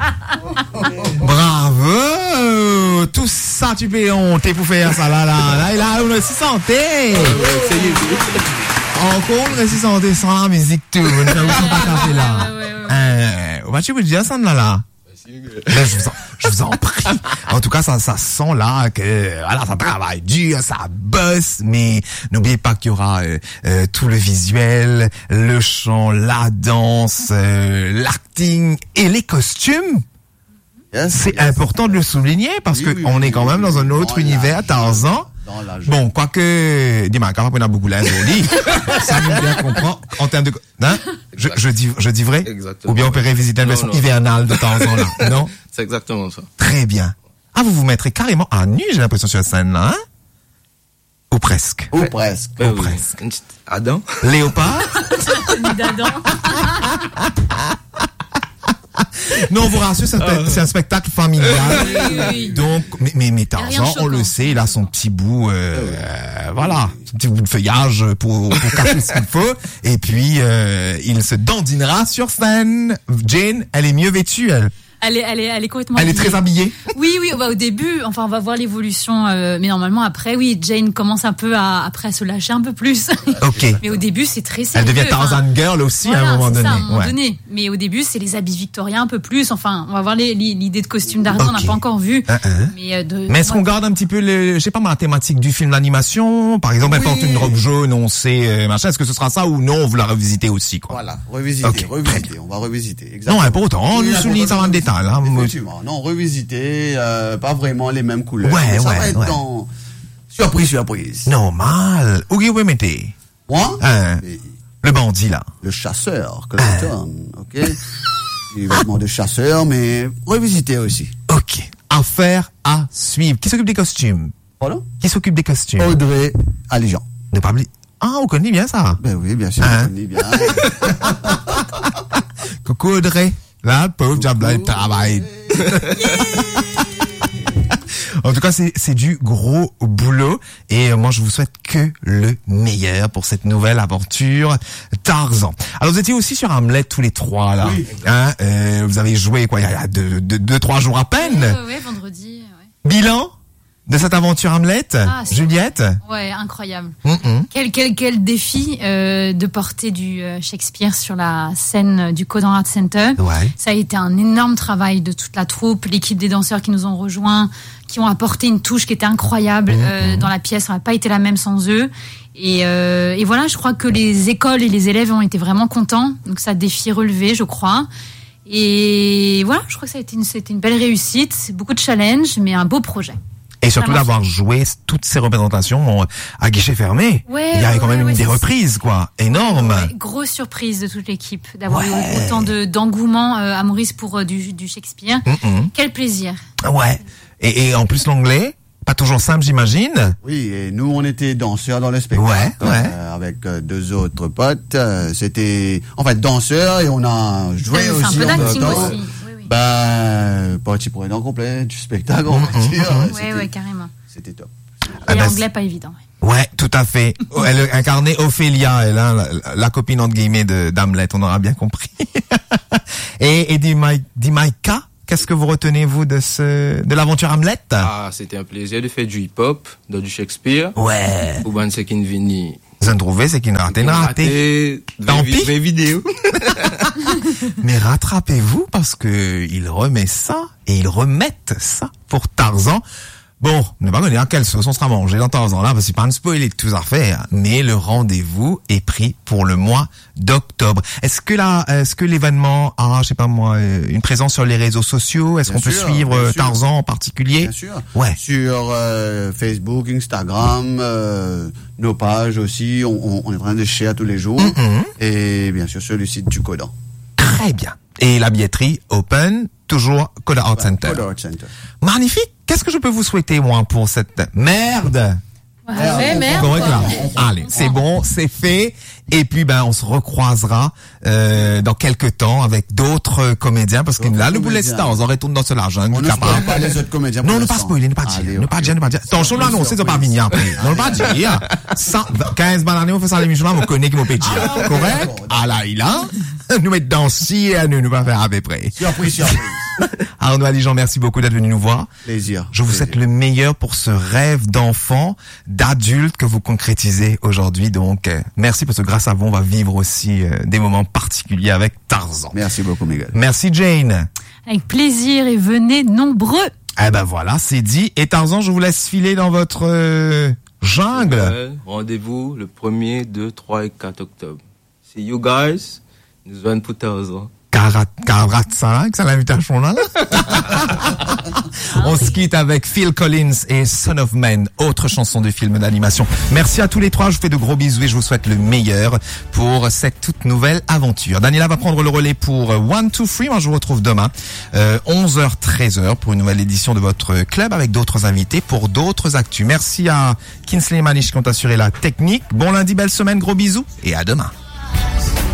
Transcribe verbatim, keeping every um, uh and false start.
Bravo! Tout ça, tu peux honter pour faire ça, là, là. Là, là, on a si santé. Encore, on a si santé sans la musique, tout. On ne fait pas café, là. Euh, bah, tu peux dire ça, là, là? Mais je vous en, je vous en prie. En tout cas, ça, ça sent là que, voilà, ça travaille dur, ça bosse, mais n'oubliez pas qu'il y aura euh, euh, tout le visuel, le chant, la danse, euh, l'acting et les costumes. Yes, c'est yes, important yes. de le souligner parce oui, que oui, on oui, est quand oui, même oui, dans un autre dans univers, Tarzan. Bon, quoique, dis-moi, quand on a beaucoup là, ça nous bien comprend en termes de, hein? Je, je dis, je dis vrai? Exactement. Ou bien on peut révisiter la version hivernale de Tarzan là, non? C'est exactement ça. Très bien. Ah, vous vous mettrez carrément à nu, j'ai l'impression, sur la scène là, hein? Ou presque. Ou presque. Ou presque. Adam? Léopard? d'Adam. Non, on vous rassure, c'est un, c'est un spectacle familial. Oui, oui. Donc, mais, mais, mais Tarzan, on le sait, il a son petit bout, euh, euh, voilà, son petit bout de feuillage pour, pour cacher ce qu'il faut. Et puis, euh, il se dandinera sur scène. Jane, elle est mieux vêtue, elle. Elle est, elle est, elle est complètement. Elle habillée. Est très habillée. Oui, oui. Bah, au début, enfin, on va voir l'évolution, euh, mais normalement après, oui, Jane commence un peu à, après, à se lâcher un peu plus. Ok. Mais au début, c'est très sérieux. Elle devient Tarzan enfin, Girl aussi voilà, à un moment donné. Ça, à un moment ouais. donné. Mais au début, c'est les habits victoriens un peu plus. Enfin, on va voir les, l'idée de costume d'Ardin, okay. On n'a pas encore vu. Uh-huh. Mais, euh, de, mais est-ce qu'on garde un petit peu le, je sais pas, ma thématique du film d'animation, par exemple, oui. Elle porte une robe jaune, on sait, euh, machin. Est-ce que ce sera ça ou non, on vous la revisiter aussi, quoi? Voilà, revisiter, okay. revisiter. On va revisiter. Exactement. Non, pas autant. On lui souligne ça dans le détail, hein. Non, revisiter, euh, pas vraiment les mêmes couleurs. Ouais, ça ouais, va être ouais. dans surprise, surprise. Normal. Où vous mettez? Moi? Hein, le bandit, là. Le chasseur, Clayton, hein. Ok? Les vêtements de chasseur, mais revisiter aussi. Ok. Affaire à suivre. Qui s'occupe des costumes? Pardon? Qui s'occupe des costumes? Audrey Allégeant. Ne pas oublier. Ah, on connaît bien ça. Ben oui, bien sûr, hein? on connaît bien. Coucou Audrey. Là, le pauvre diable, il travaille. En tout cas, c'est, c'est du gros boulot. Et moi, je vous souhaite que le meilleur pour cette nouvelle aventure Tarzan. Alors, vous étiez aussi sur Hamlet tous les trois, là. Oui. Hein, euh, vous avez joué, quoi, il y a deux, deux, deux, trois jours à peine. Oui, oui, oui vendredi, ouais. Bilan de cette aventure Hamlet, ah, Juliette? Ouais, incroyable. Mm-mm. Quel, quel, quel défi euh, de porter du euh, Shakespeare sur la scène du Codan Art Center. Ouais. Ça a été un énorme travail de toute la troupe, l'équipe des danseurs qui nous ont rejoints, qui ont apporté une touche qui était incroyable mm-hmm. euh, dans la pièce. Ça n'aurait pas été la même sans eux. Et, euh, et voilà, je crois que les écoles et les élèves ont été vraiment contents. Donc ça défi relevé, je crois. Et voilà, je crois que ça a été une, c'était une belle réussite. C'est beaucoup de challenges, mais un beau projet. Et surtout vraiment d'avoir joué toutes ces représentations à guichet fermé. Ouais, il y avait quand ouais, même ouais, des reprises, quoi. Énorme. Ouais, grosse surprise de toute l'équipe d'avoir ouais. eu autant de, d'engouement euh, à Maurice pour euh, du, du Shakespeare. Mm-hmm. Quel plaisir. Ouais. Et, et en plus, l'anglais, pas toujours simple, j'imagine. Oui, et nous, on était danseurs dans le spectacle. Ouais, ouais. Euh, avec euh, deux autres potes. Euh, c'était, en fait, danseurs et on a joué c'est aussi. C'est un peu d'acting temps. aussi. Ben, partie prenante complet du spectacle, on va dire. Oui, oui, carrément. C'était top. Et ah ben l'anglais, pas évident. Ouais, tout à fait. Elle incarnait Ophélia, elle, hein, la, la copine entre guillemets de d'Hamlet, on aura bien compris. et et Dimaïka, qu'est-ce que vous retenez vous de ce de l'aventure Hamlet? Ah, c'était un plaisir de faire du hip-hop, de du Shakespeare. Ouais. Ou ben c'est qu'il vini. Vous en trouvez, c'est qu'il n'a raté, n'a raté. Tant pis. Vraie vidéo. Mais rattrapez-vous parce que il remet ça et ils remettent ça pour Tarzan. Bon, on ne va pas connaître à quelle sauce on sera mangé dans Tarzan là, parce que c'est pas un spoiler de tout à faire, mais le rendez-vous est pris pour le mois d'octobre. Est-ce que là, est-ce que l'événement a, je sais pas moi, une présence sur les réseaux sociaux? Est-ce bien qu'on sûr, peut suivre Tarzan en particulier? Bien sûr. Ouais. Sur euh, Facebook, Instagram, euh, nos pages aussi, on, on, on est en train de share tous les jours. Mm-hmm. Et bien sûr sur le site du Codan. Très bien. Et la billetterie open, toujours Codan Art Center. Codan Art Center. Magnifique. Qu'est-ce que je peux vous souhaiter, moi, pour cette merde? Ouais, ouais, merde. Allez, c'est bon, c'est fait. Et puis, ben, on se recroisera euh, dans quelques temps avec d'autres comédiens, parce que d'autres là, le boulet stars, on retourne dans ce l'argent. On ne spoil pas les autres comédiens. Non, ne pas spoiler, ne pas dire, ne pas dire, ne pas dire. Attention, là, non, c'est pas venir après. Non, ne pas dire. quinze bananes, on fait ça à l'émission là, on connaît qui m'ont pété. Correct? Ah là, il a. nous mettre dans si et nous, nous va faire à peu près. Surprise, surprise. Arnaud Alijean, merci beaucoup d'être venu nous voir. Plaisir. Je vous plaisir. souhaite le meilleur pour ce rêve d'enfant, d'adulte que vous concrétisez aujourd'hui. Donc, euh, merci parce que grâce à vous, on va vivre aussi euh, des moments particuliers avec Tarzan. Merci beaucoup, Miguel. Merci Jane. Avec plaisir et venez nombreux. Eh ben voilà, c'est dit. Et Tarzan, je vous laisse filer dans votre euh, jungle. Ouais, rendez-vous le premier, deux, trois et quatre octobre. See you guys. Nous allons pour Tarzan. Karat, karat, ça, que ça l'invitation là. On se quitte avec Phil Collins et Son of Man, autre chanson de film d'animation. Merci à tous les trois, je vous fais de gros bisous et je vous souhaite le meilleur pour cette toute nouvelle aventure. Daniela va prendre le relais pour One, Two, Three. Moi, je vous retrouve demain, euh, onze heures, treize heures pour une nouvelle édition de votre club avec d'autres invités pour d'autres actus. Merci à Kinsley et Manish qui ont assuré la technique. Bon lundi, belle semaine, gros bisous et à demain.